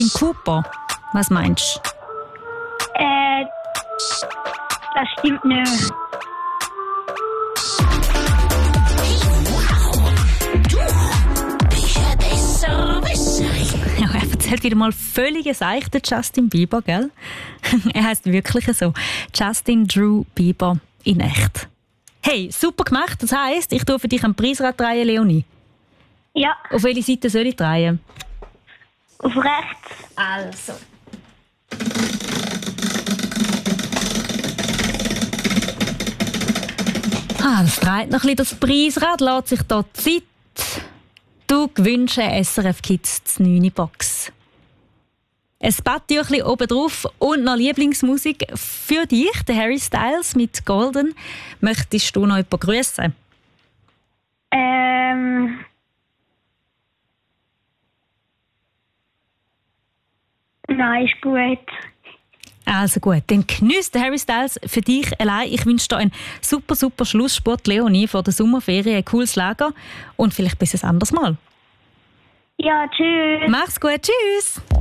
Cooper. Was meinst du? Das stimmt nicht. Ja, er erzählt wieder mal völlig seichten Justin Bieber, gell? Er heisst wirklich so. Justin Drew Bieber in echt. Hey, super gemacht. Das heisst, ich tue für dich ein Preisrad drehen, Leonie. Ja, Auf welche Seite soll ich drehen? auf rechts. Also. Das dreht noch ein bisschen das Preisrad, lässt sich hier Zeit. Du gewünscht eine SRF Kids 9 Box. Ein Badtüchli oben drauf und noch Lieblingsmusik für dich, der Harry Styles mit Golden. Möchtest du noch jemanden grüßen? Nein, ist gut. Also gut, dann geniesst Harry Styles für dich allein. Ich wünsche dir einen super, super Schlusssport, Leonie, vor der Sommerferien. Ein cooles Lager und vielleicht bis ein anderes Mal. Ja, tschüss. Mach's gut, tschüss.